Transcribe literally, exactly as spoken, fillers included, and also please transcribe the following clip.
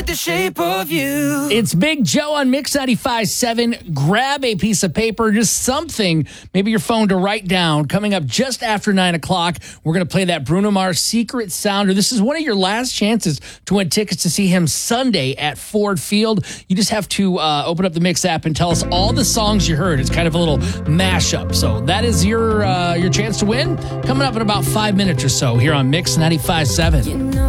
The shape of you. It's Big Joe on Mix ninety-five point seven. Grab a piece of paper, just something, maybe your phone to write down. Coming up just after nine o'clock, we're going to play that Bruno Mars Secret Sounder. This is one of your last chances to win tickets to see him Sunday at Ford Field. You just have to uh, open up the Mix app and tell us all the songs you heard. It's kind of a little mashup. So that is your uh, your chance to win. Coming up in about five minutes or so here on Mix ninety-five point seven. You know